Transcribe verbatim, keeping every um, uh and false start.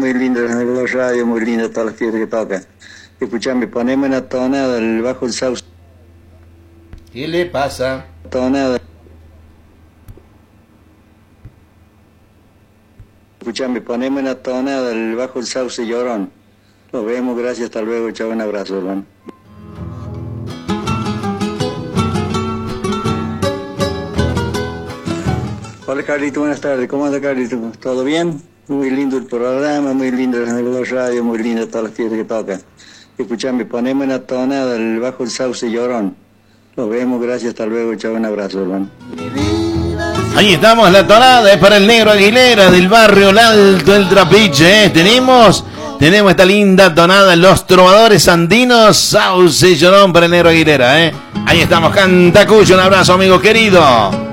muy linda la radio, muy linda todas las fiestas que tocan. Escuchame, poneme una tonada del bajo el sauce. ¿Qué le pasa? Tonada. Escuchame, poneme una tonada del bajo el sauce llorón. Nos vemos, gracias, hasta luego, chao, un abrazo, hermano. Hola Carlito, buenas tardes, ¿cómo anda Carlito? ¿Todo bien? Muy lindo el programa, muy lindo la radio, muy linda todas las fiestas que tocan. Escuchame, poneme una tonada del bajo el sauce llorón. Nos vemos, gracias, hasta luego, chao, un abrazo, hermano. Ahí estamos, la tonada es para el Negro Aguilera del barrio El Alto, el Trapiche, ¿eh? Tenemos, tenemos esta linda tonada, Los Trovadores Andinos, Sauce Llorón para el Negro Aguilera, ¿eh? Ahí estamos, Cantacuyo, un abrazo, amigo querido.